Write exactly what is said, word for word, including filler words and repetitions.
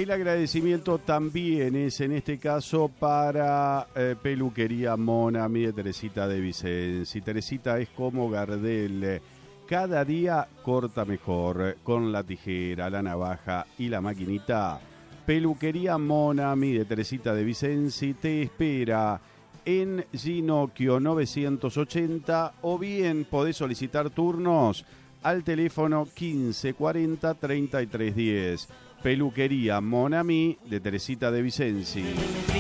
El agradecimiento también es en este caso para eh, Peluquería Monami de Teresita de Vicenzi. Teresita es como Gardel, cada día corta mejor, con la tijera, la navaja y la maquinita. Peluquería Monami de Teresita de Vicenzi te espera en Ginocchio novecientos ochenta o bien podés solicitar turnos al teléfono quince cuarenta treinta y tres diez. Peluquería Monami de Teresita de Vicenzi.